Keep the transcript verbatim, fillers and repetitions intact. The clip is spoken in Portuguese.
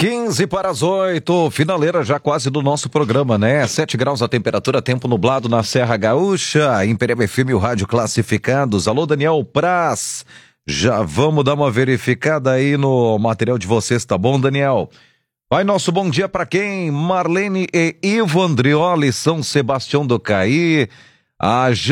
quinze para as oito, finaleira já quase do nosso programa, né? sete graus a temperatura, tempo nublado na Serra Gaúcha, Imperial F M, o rádio classificados. Alô, Daniel Praz, já vamos dar uma verificada aí no material de vocês, tá bom, Daniel? Vai nosso bom dia para quem? Marlene e Ivo Andrioli, São Sebastião do Caí, a